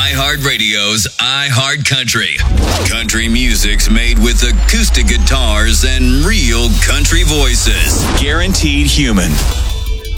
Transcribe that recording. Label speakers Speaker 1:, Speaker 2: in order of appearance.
Speaker 1: iHeartRadio's iHeartCountry. Country music's made with acoustic guitars and real country voices. Guaranteed human.